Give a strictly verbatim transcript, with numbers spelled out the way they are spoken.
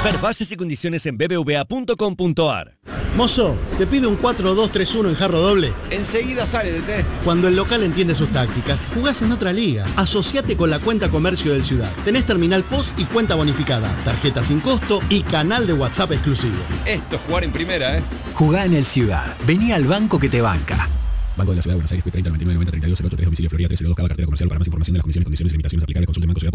Ver bases y condiciones en b b v a punto com punto a r. Mozo, ¿te pide un cuatro dos tres uno en jarro doble? Enseguida sale de té. Cuando el local entiende sus tácticas, jugás en otra liga. Asociate con la cuenta comercio del Ciudad. Tenés terminal post y cuenta bonificada, tarjeta sin costo y canal de WhatsApp exclusivo. Esto es jugar en primera, ¿eh? Jugá en el Ciudad. Vení al banco que te banca. Banco de la Ciudad de Buenos Aires, treinta noventa y nueve noventa treinta y dos cero ocho tres, domicilio Florida tres cero dos Cava, cartera comercial. Para más información de las comisiones, condiciones y limitaciones aplicables, consulte Banco Ciudad.